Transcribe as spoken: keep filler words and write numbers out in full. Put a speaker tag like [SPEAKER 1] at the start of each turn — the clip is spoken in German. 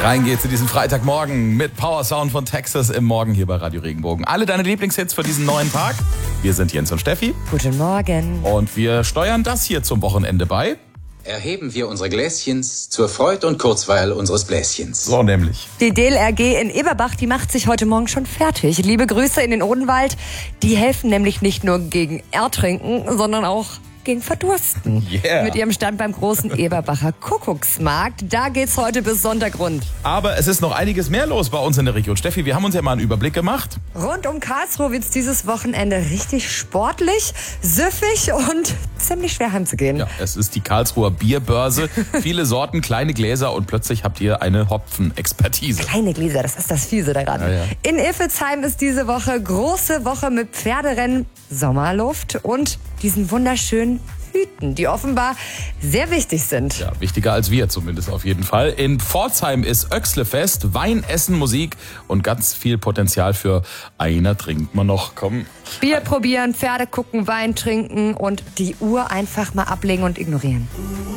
[SPEAKER 1] Rein geht's in diesen Freitagmorgen mit Power Sound von Texas im Morgen hier bei Radio Regenbogen. Alle deine Lieblingshits für diesen neuen Tag. Wir sind Jens und Steffi.
[SPEAKER 2] Guten Morgen.
[SPEAKER 1] Und wir steuern das hier zum Wochenende bei.
[SPEAKER 3] Erheben wir unsere Gläschens zur Freud und Kurzweil unseres Bläschens.
[SPEAKER 1] So nämlich.
[SPEAKER 2] Die D L R G in Eberbach, die macht sich heute Morgen schon fertig. Liebe Grüße in den Odenwald. Die helfen nämlich nicht nur gegen Ertrinken, sondern auch gegen Verdursten.
[SPEAKER 1] Yeah.
[SPEAKER 2] Mit ihrem Stand beim großen Eberbacher Kuckucksmarkt. Da geht's heute bis Sonntag rund.
[SPEAKER 1] Aber es ist noch einiges mehr los bei uns in der Region. Steffi, wir haben uns ja mal einen Überblick gemacht.
[SPEAKER 2] Rund um Karlsruhe wird's dieses Wochenende richtig sportlich, süffig und ziemlich schwer heimzugehen.
[SPEAKER 1] Ja, es ist die Karlsruher Bierbörse. Viele Sorten, kleine Gläser und plötzlich habt ihr eine Hopfenexpertise.
[SPEAKER 2] Kleine Gläser, das ist das Fiese daran.
[SPEAKER 1] Ja, ja.
[SPEAKER 2] In Iffelsheim ist diese Woche große Woche mit Pferderennen, Sommerluft und diesen wunderschönen Hüten, die offenbar sehr wichtig sind.
[SPEAKER 1] Ja, wichtiger als wir zumindest auf jeden Fall. In Pforzheim ist Öxlefest, Wein, Essen, Musik und ganz viel Potenzial für einer trinkt man noch. Komm.
[SPEAKER 2] Bier probieren, Pferde gucken, Wein trinken und die Uhr einfach mal ablegen und ignorieren.